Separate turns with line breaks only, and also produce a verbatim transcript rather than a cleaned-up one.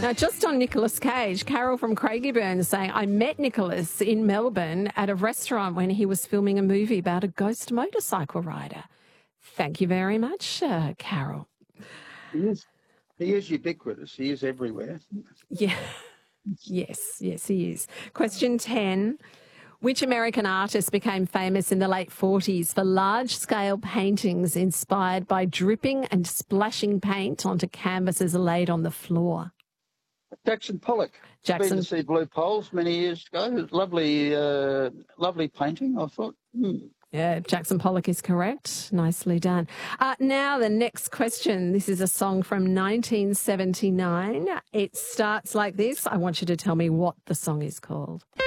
Now, just on Nicolas Cage, Carol from Craigieburn is saying, I met Nicolas in Melbourne at a restaurant when he was filming a movie about a ghost motorcycle rider. Thank you very much, uh, Carol.
He is, he is ubiquitous. He is everywhere.
Yeah. Yes, yes, he is. Question ten. Which American artist became famous in the late forties for large-scale paintings inspired by dripping and splashing paint onto canvases laid on the floor?
Jackson Pollock.
Jackson.
Been to see Blue Poles many years ago. Lovely, uh, lovely painting, I thought. Hmm.
Yeah, Jackson Pollock is correct. Nicely done. Uh, now the next question. This is a song from nineteen seventy-nine. It starts like this. I want you to tell me what the song is called.